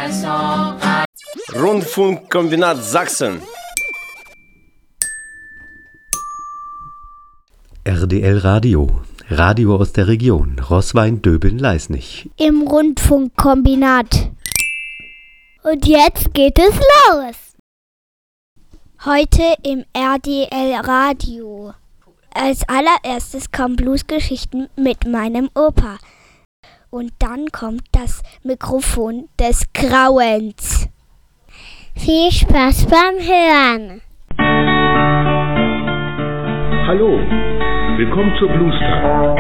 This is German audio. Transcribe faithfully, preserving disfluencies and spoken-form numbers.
Rundfunkkombinat Sachsen. R D L Radio. Radio aus der Region Roßwein-Döbeln-Leisnig. Im Rundfunkkombinat. Und jetzt geht es los. Heute im R D L Radio. Als allererstes kommen Bluesgeschichten mit meinem Opa. Und dann kommt das Mikrofon des Grauens. Viel Spaß beim Hören. Hallo, willkommen zur Bluestime.